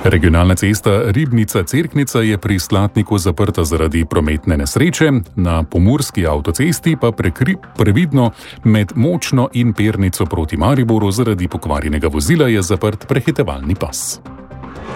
Regionalna cesta Ribnica-Cerknica je pri Slatniku zaprta zaradi prometne nesreče, na pomurski avtocesti pa previdno med Močno in Pernico proti Mariboru zaradi pokvarjenega vozila je zaprt prehitevalni pas.